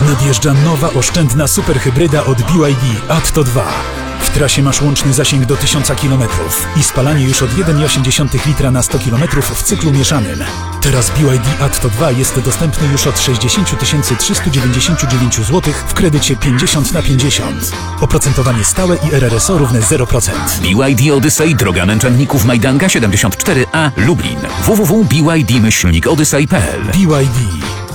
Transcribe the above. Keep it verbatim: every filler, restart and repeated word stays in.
Nadjeżdża nowa, oszczędna superhybryda od B Y D Atto dwa. W trasie masz łączny zasięg do tysiąca kilometrów i spalanie już od jeden przecinek osiem litra na sto kilometrów w cyklu mieszanym. Teraz B Y D Atto dwa jest dostępny już od sześćdziesiąt tysięcy trzysta dziewięćdziesiąt dziewięć złotych w kredycie pięćdziesiąt na pięćdziesiąt. Oprocentowanie stałe i R R S O równe zero procent. B Y D Odyssey, droga męczenników Majdanka siedemdziesiąt cztery A, Lublin. w w w kropka b y d myślnik odyssey kropka p l. B Y D.